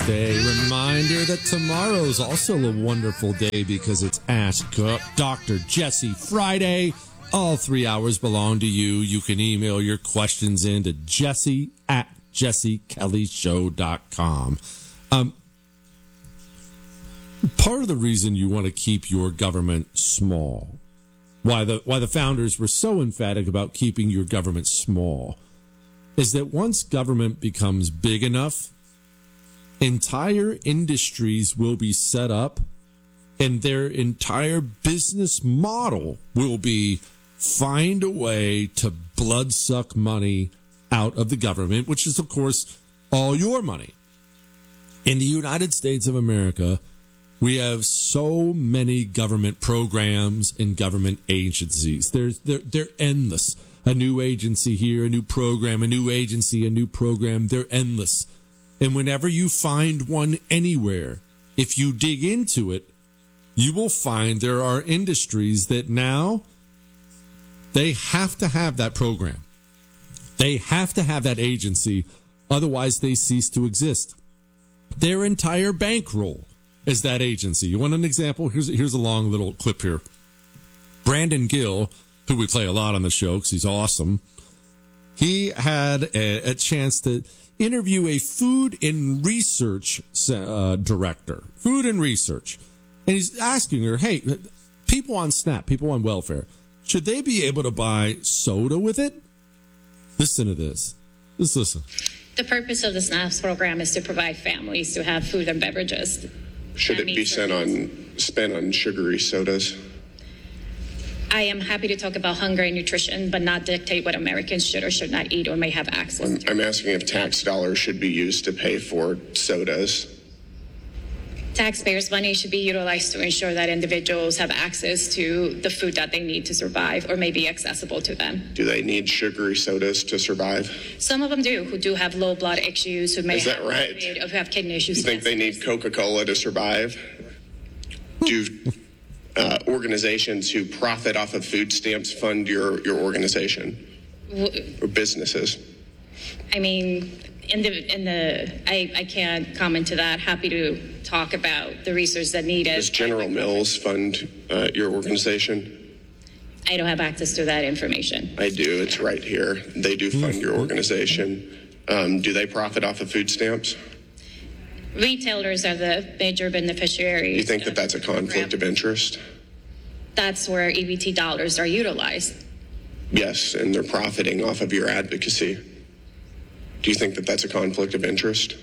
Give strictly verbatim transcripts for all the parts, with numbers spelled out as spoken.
Day. Reminder that tomorrow's also a wonderful day because it's Ask Doctor Jesse Friday. All three hours belong to you. You can email your questions in to Jesse at jesse kelly show dot com. Um, part of the reason you want to keep your government small, why the why the founders were so emphatic about keeping your government small, is that once government becomes big enough, entire industries will be set up and their entire business model will be find a way to bloodsuck money out of the government, which is, of course, all your money. In the United States of America, we have so many government programs and government agencies. There's, they're, they're endless. A new agency here, a new program, a new agency, a new program. They're endless. And whenever you find one anywhere, if you dig into it, you will find there are industries that now they have to have that program. They have to have that agency. Otherwise, they cease to exist. Their entire bankroll is that agency. You want an example? Here's, here's a long little clip here. Brandon Gill, who we play a lot on the show because he's awesome, he had a, a chance to interview a food and research uh, director, food and research. And he's asking her, hey, people on SNAP, people on welfare, should they be able to buy soda with it? Listen to this. Just listen. The purpose of the SNAPS program is to provide families to have food and beverages. Should it be sent on, spent on sugary sodas? I am happy to talk about hunger and nutrition, but not dictate what Americans should or should not eat or may have access I'm, to. I'm asking if tax dollars should be used to pay for sodas. Taxpayers' money should be utilized to ensure that individuals have access to the food that they need to survive or may be accessible to them. Do they need sugary sodas to survive? Some of them do, who do have low blood issues, who may Is that have, right? or who have kidney issues. You think they need Coca-Cola to survive? Do uh, organizations who profit off of food stamps fund your, your organization or businesses? I mean, in the in the I, I can't comment to that. Happy to talk about the research that needed. Does General Mills fund uh, your organization? I don't have access to that information. I do. It's right here. They do fund your organization. Um, do they profit off of food stamps? Retailers are the major beneficiaries. You think that that's a conflict of interest? That's where E B T dollars are utilized. Yes, and they're profiting off of your advocacy. Do you think that that's a conflict of interest?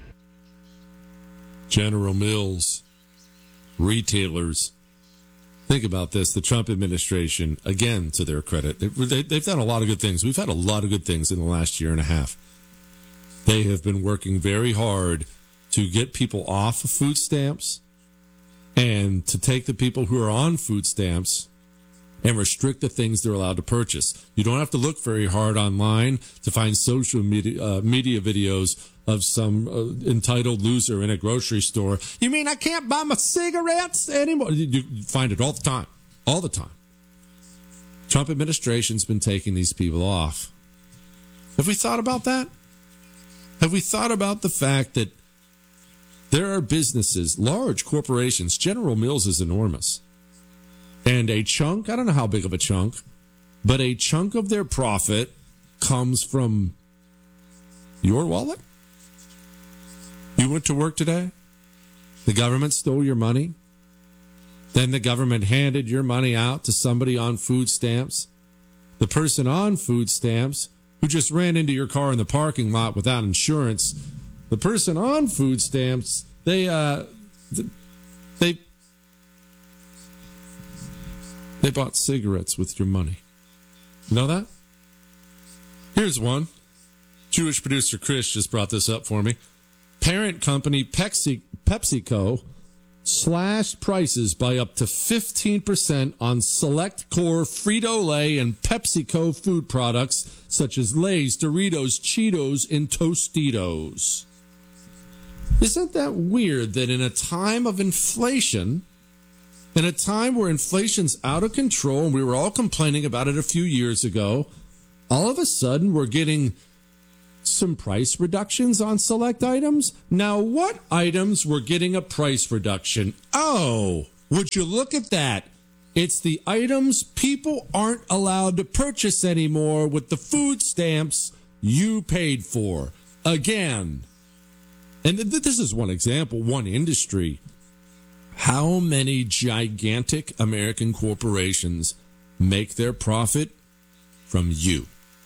General Mills, retailers. Think about this. The Trump administration, again, to their credit, they, they've done a lot of good things. We've had a lot of good things in the last year and a half. They have been working very hard to get people off of food stamps and to take the people who are on food stamps and restrict the things they're allowed to purchase. You don't have to look very hard online to find social media, uh, media videos of some uh, entitled loser in a grocery store. You mean I can't buy my cigarettes anymore? You, you find it all the time, all the time. Trump administration's been taking these people off. Have we thought about that? Have we thought about the fact that there are businesses, large corporations, General Mills is enormous, and a chunk, I don't know how big of a chunk, but a chunk of their profit comes from your wallet? You went to work today? The government stole your money? Then the government handed your money out to somebody on food stamps? The person on food stamps who just ran into your car in the parking lot without insurance, the person on food stamps, they, uh, they, They bought cigarettes with your money. You know that? Here's one. Jewish producer Chris just brought this up for me. Parent company Pepsi, PepsiCo slashed prices by up to fifteen percent on select core Frito-Lay and PepsiCo food products such as Lay's, Doritos, Cheetos, and Tostitos. Isn't that weird that in a time of inflation, in a time where inflation's out of control, and we were all complaining about it a few years ago, all of a sudden we're getting some price reductions on select items. Now, what items were getting a price reduction? Oh, would you look at that? It's the items people aren't allowed to purchase anymore with the food stamps you paid for. Again. And th- this is one example, one industry. How many gigantic American corporations make their profit from you?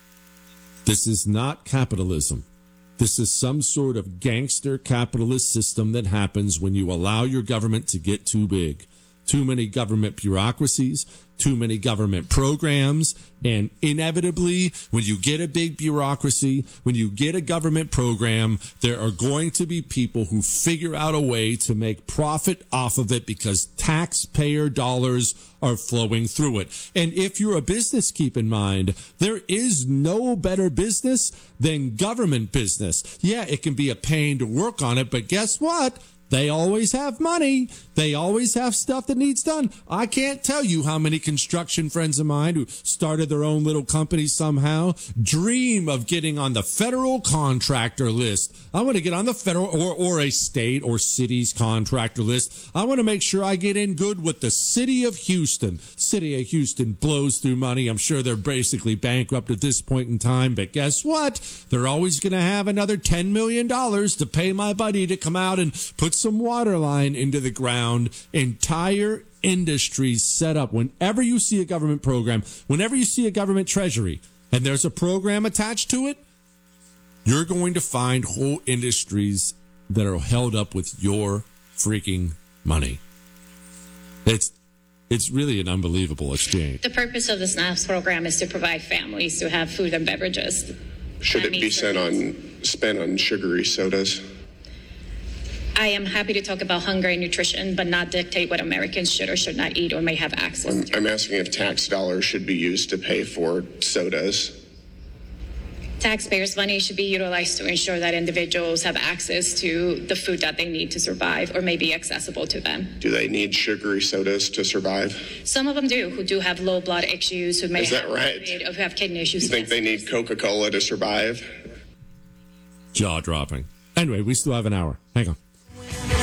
This is not capitalism. This is some sort of gangster capitalist system that happens when you allow your government to get too big. Too many government bureaucracies, too many government programs, and inevitably, when you get a big bureaucracy, when you get a government program, there are going to be people who figure out a way to make profit off of it because taxpayer dollars are flowing through it. And if you're a business, keep in mind, there is no better business than government business. Yeah, it can be a pain to work on it, but guess what? They always have money. They always have stuff that needs done. I can't tell you how many construction friends of mine who started their own little company somehow dream of getting on the federal contractor list. I want to get on the federal or, or a state or city's contractor list. I want to make sure I get in good with the city of Houston. City of Houston blows through money. I'm sure they're basically bankrupt at this point in time. But guess what? They're always going to have another ten million dollars to pay my buddy to come out and put some water line into the ground. Entire industries set up. Whenever you see a government program, whenever you see a government treasury, and there's a program attached to it, you're going to find whole industries that are held up with your freaking money. It's it's really an unbelievable exchange. The purpose of the SNAPS program is to provide families to have food and beverages. Should it be spent on spent on sugary sodas? I am happy to talk about hunger and nutrition, but not dictate what Americans should or should not eat or may have access I'm, to. I'm asking if tax dollars should be used to pay for sodas. Taxpayers' money should be utilized to ensure that individuals have access to the food that they need to survive or may be accessible to them. Do they need sugary sodas to survive? Some of them do, who do have low blood issues, who may Is that have, right? Or who have kidney issues. You think they need Coca-Cola to survive? Jaw dropping. Anyway, we still have an hour. Hang on.